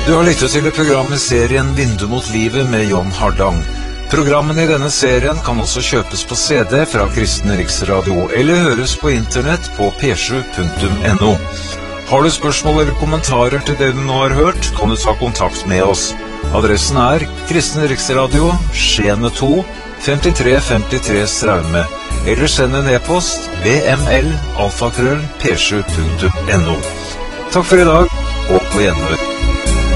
Du har lyttet til programmet serien Vindu mot livet med John Hardang. Programmene i denne serien kan også kjøpes på CD fra Kristen Riksradio, eller høres på internett på p7.no. Har du spørsmål eller kommentarer til det du nå har hørt, kan du ta kontakt med oss. Adressen er Kristen Riksradio, Skiene 2, 5353 Straume, eller send en e-post bml@p7.no. Takk for i dag, og på gjenhør.